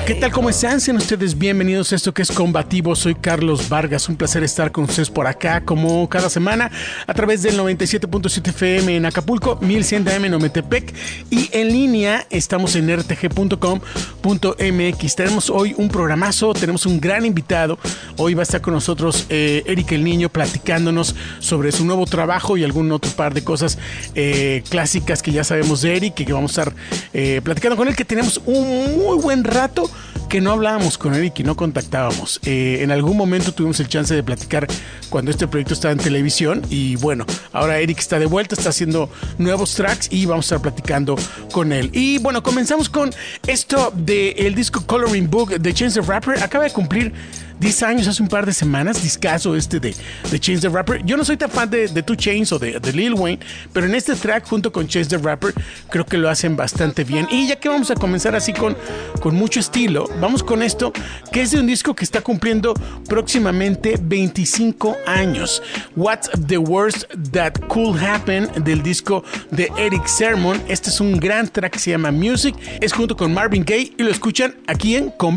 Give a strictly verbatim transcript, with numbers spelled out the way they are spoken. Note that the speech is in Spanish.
¿Qué tal? ¿Cómo están? Sean ustedes bienvenidos a esto que es Combativo. Soy Carlos Vargas. Un placer estar con ustedes por acá, como cada semana, a través del noventa y siete punto siete F M en Acapulco, mil cien de A M en Ometepec, y en línea estamos en r t g punto com punto m x. Tenemos hoy un programazo, tenemos un gran invitado. Hoy va a estar con nosotros eh, Eric el Niño, platicándonos sobre su nuevo trabajo y algún otro par de cosas eh, clásicas que ya sabemos de Eric, y que vamos a estar eh, platicando con él, que tenemos un muy buen rato que no hablábamos con Eric y no contactábamos. Eh, en algún momento tuvimos el chance de platicar cuando este proyecto estaba en televisión, y bueno, ahora Eric está de vuelta, está haciendo nuevos tracks y vamos a estar platicando con él. Y bueno, comenzamos con esto del disco Coloring Book de Chance the Rapper. Acaba de cumplir diez años hace un par de semanas, discazo este de, de Chance the Rapper. Yo no soy tan fan de, de two Chainz o de, de Lil Wayne, pero en este track junto con Chance the Rapper creo que lo hacen bastante bien. Y ya que vamos a comenzar así con, con mucho estilo, vamos con esto que es de un disco que está cumpliendo próximamente veinticinco años. What's the Worst That Could Happen, del disco de Erick Sermon. Este es un gran track que se llama Music, es junto con Marvin Gaye y lo escuchan aquí en Con